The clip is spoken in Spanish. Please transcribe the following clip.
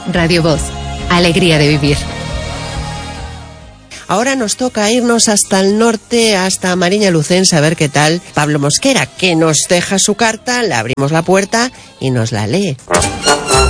Radio Voz. Alegría de vivir. Ahora nos toca irnos hasta el norte, hasta Mariña Lucense, a ver qué tal Pablo Mosquera, que nos deja su carta, le abrimos la puerta y nos la lee.